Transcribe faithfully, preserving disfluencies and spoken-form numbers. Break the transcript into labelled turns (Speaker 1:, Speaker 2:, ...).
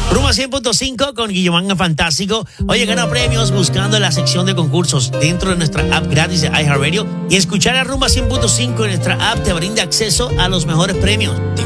Speaker 1: Rumba cien punto cinco con Guillermo Fantástico. Oye, gana premios buscando la sección de concursos dentro de nuestra app gratis de iHeartRadio. Y escuchar a Rumba cien punto cinco en nuestra app te brinda acceso a los mejores premios.